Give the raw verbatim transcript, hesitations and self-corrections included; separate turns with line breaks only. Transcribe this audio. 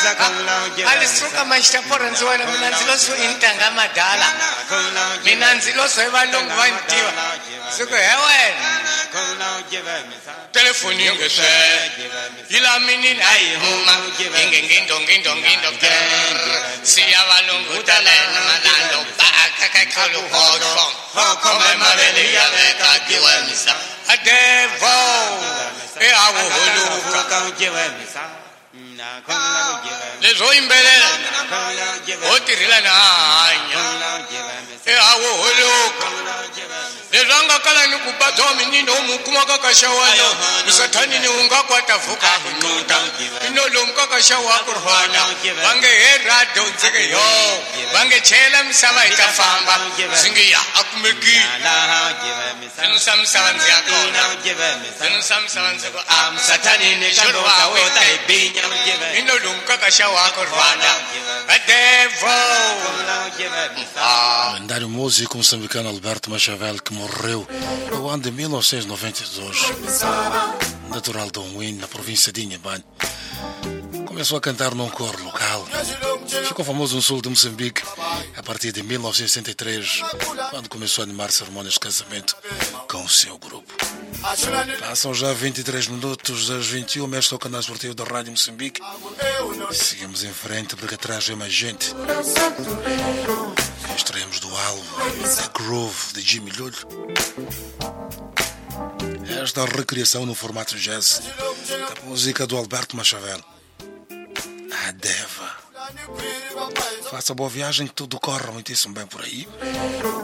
alisuka mashitapora nziwana mina nziloso intanga madala mina nziloso ebalungu bantiwa suku hewena telefoni ngese ila mini nayi huma ingengindo ngindo ngindo siya balungu talena malando baka kakalo hodo kome mabele ya beka kiwemisa adevo e awo holuka lezo imbelela otirila na hanya e awo holuka lezanga kala ni kubato minino mukuma kakashawala musathani ni unga kwatavuka hunuta inolo mkakashawa kurhwana wange herado nzeke yo wange chela msaba itafamba zingiya akumeki Sam Sam Zakona, Sam Sam Zakona, Am Satani ne Shurwa weta ibinya, ino lunka kashawa kurwana, adevo.
O lendário músico moçambicano Alberto Machavel, que morreu no ano de mil novecentos e noventa e dois, natural de Unwin, na província de Inhambane. Começou a cantar num coro local. Ficou famoso no sul de Moçambique a partir de mil novecentos e sessenta e três, quando começou a animar cerimônias de casamento com o seu grupo. Passam já vinte e três minutos das vinte e uma, este é o canal esportivo da Rádio Moçambique. Seguimos em frente porque atrás é mais gente. Extraímos do álbum The Groove de Jimmy Lulho. Esta recriação no formato jazz da música do Alberto Machavel, a Deva. Faça boa viagem, que tudo corra muitíssimo bem por aí.